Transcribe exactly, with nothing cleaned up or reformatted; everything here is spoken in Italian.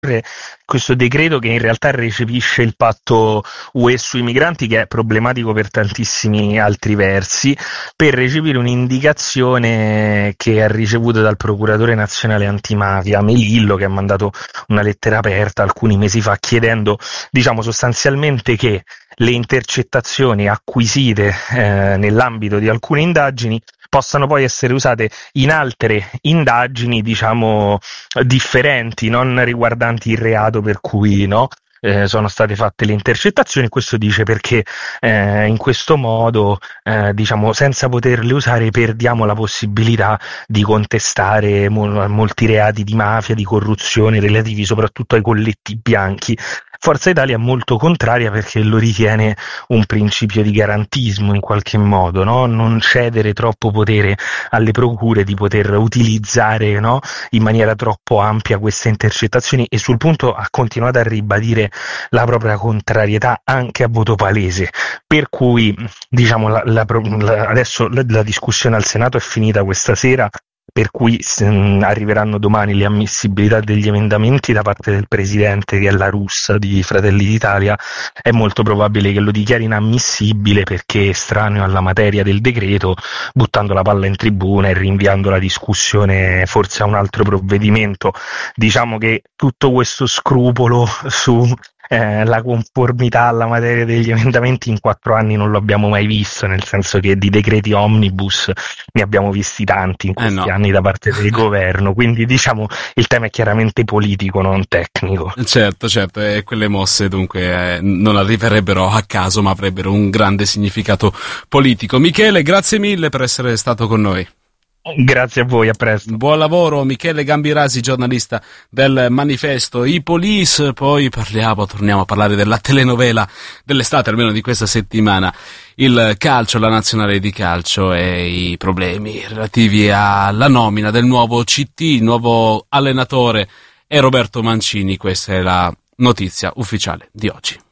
questo decreto che in realtà recepisce il patto U E sui migranti, che è problematico per tantissimi altri versi, per recepire un'indicazione che ha ricevuto dal procuratore nazionale antimafia Melillo, che ha mandato una lettera aperta alcuni mesi fa chiedendo, diciamo, sostanzialmente che le intercettazioni acquisite eh, nell'ambito di alcune indagini possano poi essere usate in altre indagini, diciamo, differenti, non riguardanti il reato per cui, no, eh, sono state fatte le intercettazioni. Questo dice perché eh, in questo modo, eh, diciamo, senza poterle usare perdiamo la possibilità di contestare mol- molti reati di mafia, di corruzione relativi soprattutto ai colletti bianchi. Forza Italia è molto contraria perché lo ritiene un principio di garantismo in qualche modo, no? Non cedere troppo potere alle procure di poter utilizzare, no, in maniera troppo ampia queste intercettazioni, e sul punto ha continuato a ribadire la propria contrarietà anche a voto palese, per cui diciamo la, la, la, adesso la, la discussione al Senato è finita questa sera, per cui mh, arriveranno domani le ammissibilità degli emendamenti da parte del presidente, che è La Russa di Fratelli d'Italia. È molto probabile che lo dichiari inammissibile perché è estraneo alla materia del decreto, buttando la palla in tribuna e rinviando la discussione forse a un altro provvedimento. Diciamo che tutto questo scrupolo su Eh, la conformità alla materia degli emendamenti in quattro anni non lo abbiamo mai visto, nel senso che di decreti omnibus ne abbiamo visti tanti in questi Eh no. anni da parte del governo, quindi diciamo il tema è chiaramente politico, non tecnico. Certo, certo, e quelle mosse dunque eh, non arriverebbero a caso, ma avrebbero un grande significato politico. Michele, grazie mille per essere stato con noi. Grazie a voi, a presto. Buon lavoro, Michele Gambirasi, giornalista del Manifesto. I Police, poi parliamo, torniamo a parlare della telenovela dell'estate, almeno di questa settimana, il calcio, la nazionale di calcio e i problemi relativi alla nomina del nuovo C T, il nuovo allenatore è Roberto Mancini. Questa è la notizia ufficiale di oggi.